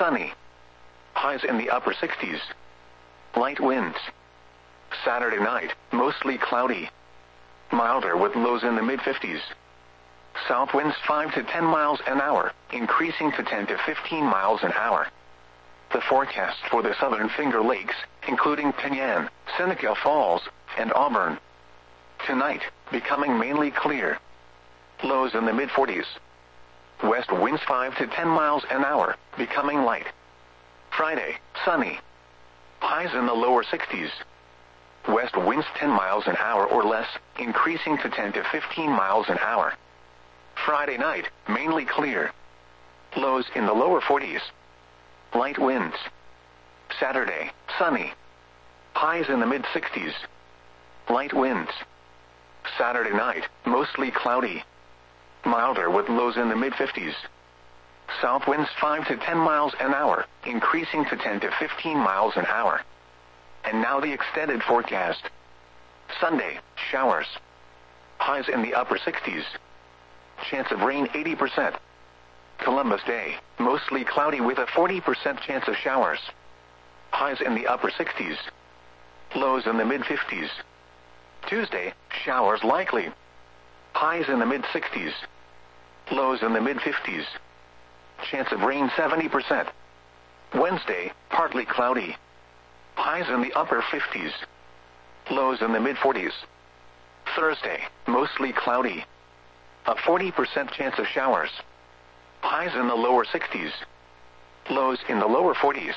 sunny. Highs in the upper 60s. Light winds. Saturday night, mostly cloudy. Milder with lows in the mid-50s. South winds 5 to 10 miles an hour, increasing to 10 to 15 miles an hour. The forecast for the southern Finger Lakes, including Penyan, Seneca Falls, and Auburn. Tonight, becoming mainly clear. Lows in the mid-40s. West winds 5 to 10 miles an hour, becoming light. Friday, sunny. Highs in the lower 60s. West winds 10 miles an hour or less, increasing to 10 to 15 miles an hour. Friday night, mainly clear. Lows in the lower 40s. Light winds. Saturday, sunny. Highs in the mid-60s. Light winds. Saturday night, mostly cloudy. Milder with lows in the mid-50s. South winds 5 to 10 miles an hour, increasing to 10 to 15 miles an hour. And now the extended forecast. Sunday, showers. Highs in the upper 60s. Chance of rain 80%. Columbus Day, mostly cloudy with a 40% chance of showers. Highs in the upper 60s. Lows in the mid-50s. Tuesday, showers likely. Highs in the mid-60s. Lows in the mid-50s. Chance of rain 70%. Wednesday, partly cloudy. Highs in the upper 50s. Lows in the mid-40s. Thursday, mostly cloudy. A 40% chance of showers. Highs in the lower 60s. Lows in the lower 40s.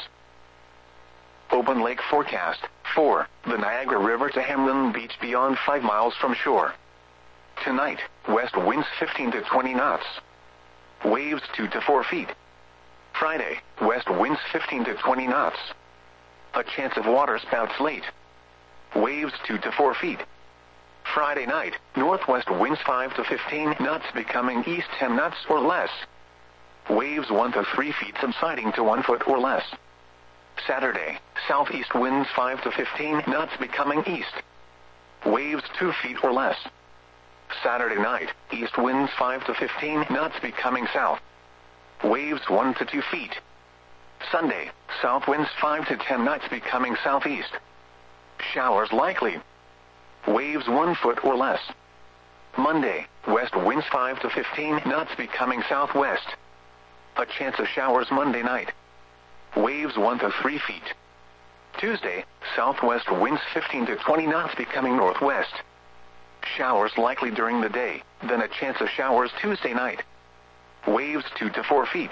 Open lake forecast. 4. The Niagara River to Hamlin Beach beyond 5 miles from shore. Tonight, west winds 15 to 20 knots. Waves 2 to 4 feet. Friday, west winds 15 to 20 knots. A chance of water spouts late. Waves 2 to 4 feet. Friday night, northwest winds 5 to 15 knots becoming east 10 knots or less. Waves 1 to 3 feet subsiding to 1 foot or less. Saturday, southeast winds 5 to 15 knots becoming east. Waves 2 feet or less. Saturday night, east winds 5 to 15 knots becoming south. Waves 1 to 2 feet. Sunday, south winds 5 to 10 knots becoming southeast. Showers likely. Waves 1 foot or less. Monday, west winds 5 to 15 knots becoming southwest. A chance of showers Monday night. Waves 1 to 3 feet. Tuesday, southwest winds 15 to 20 knots becoming northwest. Showers likely during the day, then a chance of showers Tuesday night. Waves 2 to 4 feet.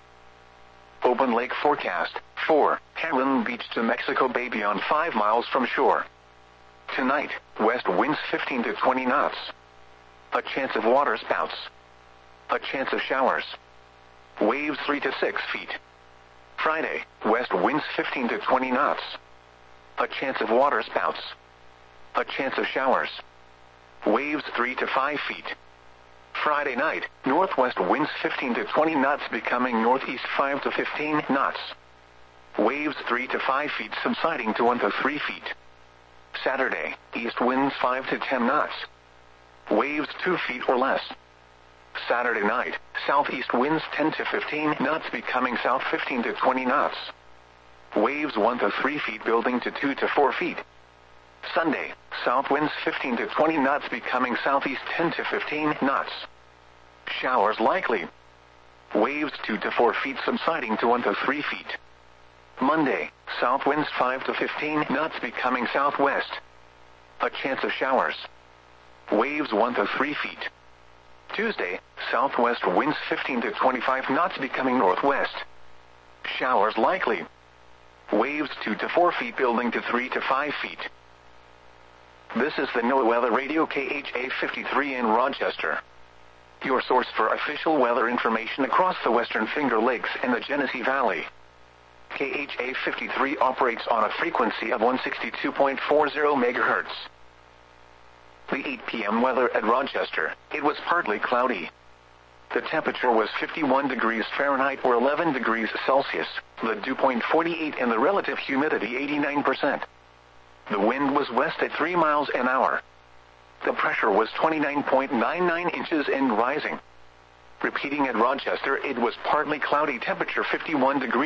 Open lake forecast. 4. Hamlin Beach to Mexico Bay beyond 5 miles from shore. Tonight, west winds 15 to 20 knots. A chance of water spouts. A chance of showers. Waves 3 to 6 feet. Friday, west winds 15 to 20 knots. A chance of water spouts. A chance of showers. Waves 3 to 5 feet. Friday night, northwest winds 15 to 20 knots becoming northeast 5 to 15 knots. Waves 3 to 5 feet subsiding to 1 to 3 feet. Saturday, east winds 5 to 10 knots. Waves 2 feet or less. Saturday night, southeast winds 10 to 15 knots becoming south 15 to 20 knots. Waves 1 to 3 feet building to 2 to 4 feet. Sunday, south winds 15 to 20 knots becoming southeast 10 to 15 knots. Showers likely. Waves 2 to 4 feet subsiding to 1 to 3 feet. Monday, south winds 5 to 15 knots becoming southwest. A chance of showers. Waves 1 to 3 feet. Tuesday, southwest winds 15 to 25 knots becoming northwest. Showers likely. Waves 2 to 4 feet building to 3 to 5 feet. This is the NOAA Weather Radio KHA 53 in Rochester. Your source for official weather information across the Western Finger Lakes and the Genesee Valley. KHA 53 operates on a frequency of 162.40 MHz. The 8 p.m. weather at Rochester, it was partly cloudy. The temperature was 51 degrees Fahrenheit or 11 degrees Celsius, the dew point 48 and the relative humidity 89%. The wind was west at 3 miles an hour. The pressure was 29.99 inches and rising. Repeating at Rochester, it was partly cloudy, temperature 51 degrees.